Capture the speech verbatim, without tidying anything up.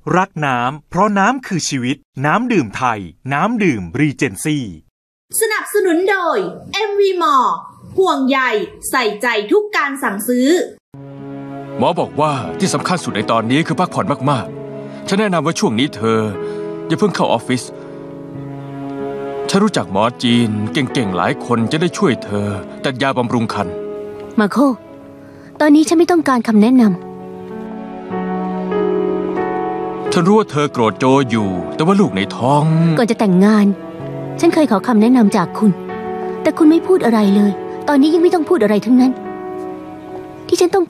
รักน้ำเพราะน้ำคือชีวิตน้ำดื่มไทยน้ำดื่มรีเจนซี่สนับสนุนโดย เอ็ม วี Mall ห่วงใยใส่ใจทุกการสั่งซื้อหมอบอกว่าที่สำคัญสุดในตอนนี้คือพักผ่อนมากๆฉันแนะนำว่าช่วงนี้เธออย่าเพิ่งเข้าออฟฟิศฉันรู้จักหมอจีนเก่งๆหลายคนจะได้ช่วยเธอตัดยาบำรุงครรภ์มาโคตอนนี้ฉันไม่ต้องการคำแนะนำฉันรู้ว่าเธอโกรธโจอยู่แต่ว่าลูกในท้องก่อนจะแต่งงานฉันเคยขอคำแนะนำจากคุณแต่คุณไม่พูดอะไรเลยตอนนี้ยังไม่ต้องพูดอะไรทั้งนั้นที่ฉันต้อง